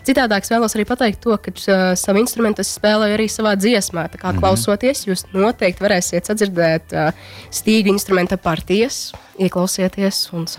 Citādāk es vēlos arī pateikt to, ka savu instrumentu es spēlēju arī savā dziesmā. Tā kā klausoties, jūs noteikti varēsiet sadzirdēt stīgu instrumenta partijas, ieklausieties un